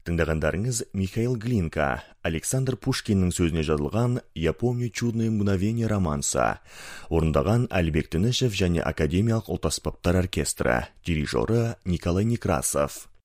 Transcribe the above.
Тыңдағандарыңыз Михаил Глинка, Александр Пушкиннің сөзіне жазылған «Я помню чудные мгновения» романса. Орындаған Әлібек Тінішев және Академиялық ұлт аспаптар оркестрі, дирижері Николай Некрасов.